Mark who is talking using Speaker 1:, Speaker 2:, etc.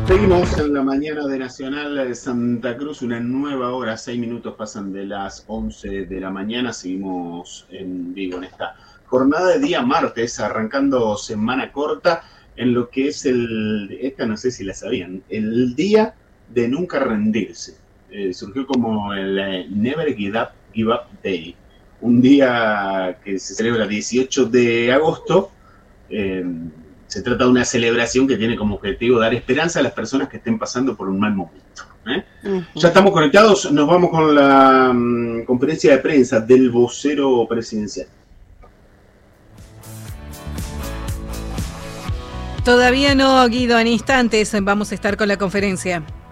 Speaker 1: Seguimos en la mañana de Nacional de Santa Cruz, una nueva hora, 6 minutos pasan de las 11 de la mañana, seguimos en vivo en esta jornada de día martes, arrancando semana corta en lo que es esta no sé si la sabían, el día de nunca rendirse. Surgió como el Never Give Up Day, un día que se celebra el 18 de agosto. Se trata de una celebración que tiene como objetivo dar esperanza a las personas que estén pasando por un mal momento. Ya estamos conectados, nos vamos con la conferencia de prensa del vocero presidencial.
Speaker 2: Todavía no, Guido, en instantes vamos a estar con la conferencia.